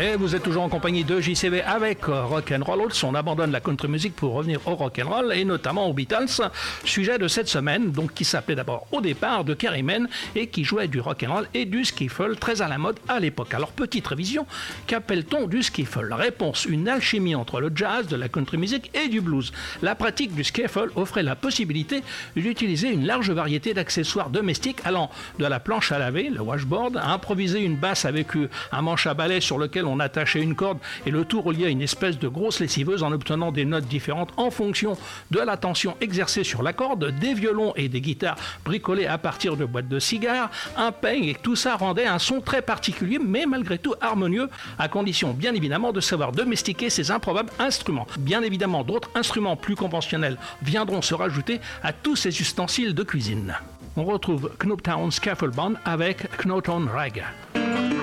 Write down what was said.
Et vous êtes toujours en compagnie de JCV avec Rock'n'Roll. On abandonne la country music pour revenir au rock'n'roll et notamment aux Beatles. Sujet de cette semaine, donc qui s'appelait d'abord au départ de Kerryman et qui jouait du rock'n'roll et du skiffle, très à la mode à l'époque. Alors petite révision, qu'appelle-t-on du skiffle? Réponse, une alchimie entre le jazz, de la country music et du blues. La pratique du skiffle offrait la possibilité d'utiliser une large variété d'accessoires domestiques allant de la planche à laver, le washboard, à improviser une basse avec un manche à balai sur lequel on attachait une corde et le tout relié à une espèce de grosse lessiveuse en obtenant des notes différentes en fonction de la tension exercée sur la corde, des violons et des guitares bricolés à partir de boîtes de cigares, un peigne, et tout ça rendait un son très particulier mais malgré tout harmonieux, à condition bien évidemment de savoir domestiquer ces improbables instruments. Bien évidemment, d'autres instruments plus conventionnels viendront se rajouter à tous ces ustensiles de cuisine. On retrouve Knooptown Skiffle Band avec Knoton Rag.